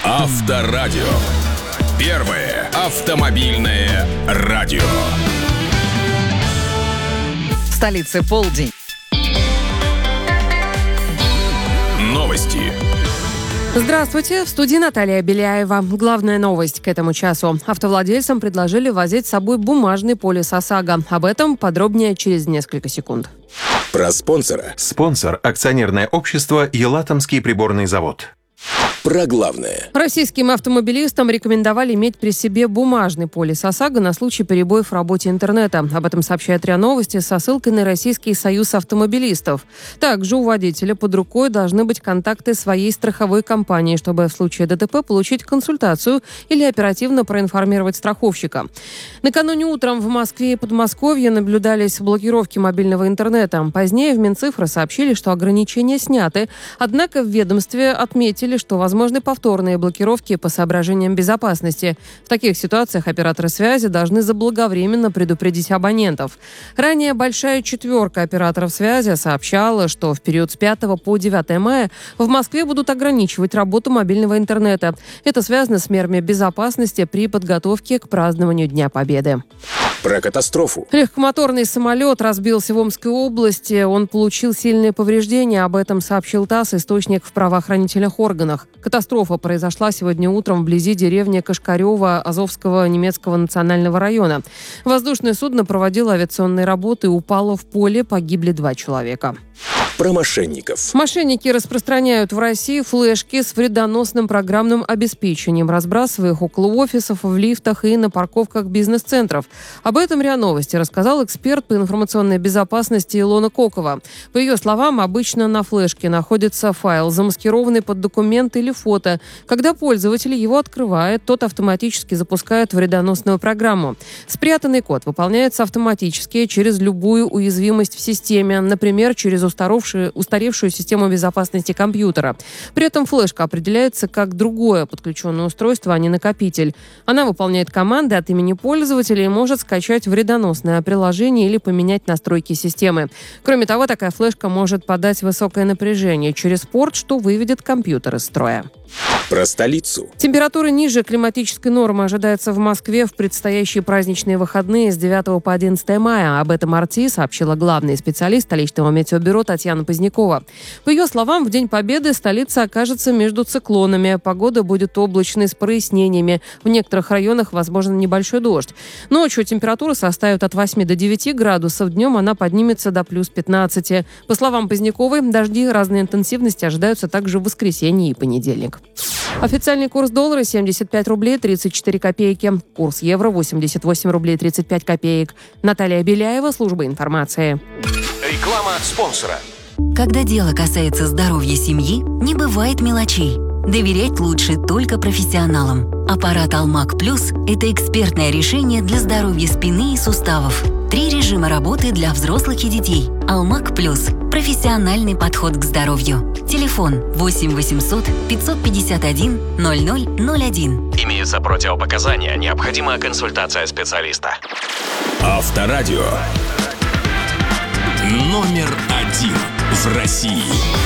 Авторадио. Первое автомобильное радио. В столице полдень. Новости. Здравствуйте, в студии Наталья Беляева. Главная новость к этому часу. Автовладельцам предложили возить с собой бумажный полис ОСАГО. Об этом подробнее через несколько секунд. Про спонсора. Спонсор – акционерное общество «Елатомский приборный завод». Про главное. Российским автомобилистам рекомендовали иметь при себе бумажный полис ОСАГО на случай перебоев в работе интернета. Об этом сообщает РИА Новости со ссылкой на Российский союз автомобилистов. Также у водителя под рукой должны быть контакты своей страховой компании, чтобы в случае ДТП получить консультацию или оперативно проинформировать страховщика. Накануне утром в Москве и Подмосковье наблюдались блокировки мобильного интернета. Позднее в Минцифры сообщили, что ограничения сняты. Однако в ведомстве отметили, что возможны повторные блокировки по соображениям безопасности. В таких ситуациях операторы связи должны заблаговременно предупредить абонентов. Ранее «Большая четверка» операторов связи сообщала, что в период с 5 по 9 мая в Москве будут ограничивать работу мобильного интернета. Это связано с мерами безопасности при подготовке к празднованию Дня Победы. Про катастрофу. Легкомоторный самолет разбился в Омской области. Он получил сильные повреждения. Об этом сообщил ТАСС, источник в правоохранительных органах. Катастрофа произошла сегодня утром вблизи деревни Кашкарево Азовского немецкого национального района. Воздушное судно проводило авиационные работы и упало в поле. Погибли 2 человека. Про мошенников. Мошенники распространяют в России флешки с вредоносным программным обеспечением, разбрасывая их около офисов, в лифтах и на парковках бизнес-центров. Об этом РИА Новости рассказал эксперт по информационной безопасности Илона Кокова. По ее словам, обычно на флешке находится файл, замаскированный под документ или фото. Когда пользователь его открывает, тот автоматически запускает вредоносную программу. Спрятанный код выполняется автоматически через любую уязвимость в системе, например, через устаревшую систему безопасности компьютера. При этом флешка определяется как другое подключенное устройство, а не накопитель. Она выполняет команды от имени пользователя и может скачать вредоносное приложение или поменять настройки системы. Кроме того, такая флешка может подать высокое напряжение через порт, что выведет компьютер из строя. Про столицу. Температура ниже климатической нормы ожидается в Москве в предстоящие праздничные выходные с 9 по 11 мая. Об этом РТ сообщила главный специалист столичного метеобюро Татьяна Позднякова. По ее словам, в День Победы столица окажется между циклонами. Погода будет облачной с прояснениями. В некоторых районах возможен небольшой дождь. Ночью температура составит от 8 до 9 градусов. Днем она поднимется до плюс 15. По словам Поздняковой, дожди разной интенсивности ожидаются также в воскресенье и понедельник. Официальный курс доллара 75 рублей 34 копейки. Курс евро 88 рублей 35 копеек. Наталья Беляева, служба информации. Реклама спонсора. Когда дело касается здоровья семьи, не бывает мелочей. Доверять лучше только профессионалам. Аппарат «Алмак Плюс» – это экспертное решение для здоровья спины и суставов. 3 режима работы для взрослых и детей. «Алмак Плюс» – профессиональный подход к здоровью. Телефон 8 800 551 0001. Имеются противопоказания. Необходима консультация специалиста. Авторадио. Номер 1 в России.